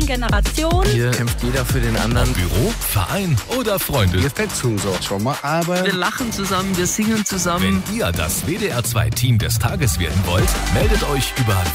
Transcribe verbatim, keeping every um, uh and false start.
Generation. Hier kämpft jeder für den anderen. Büro, Verein oder Freunde. Wir fetzen so schon mal, aber wir lachen zusammen, wir singen zusammen. Wenn ihr das W D R zwei Team des Tages werden wollt, meldet euch über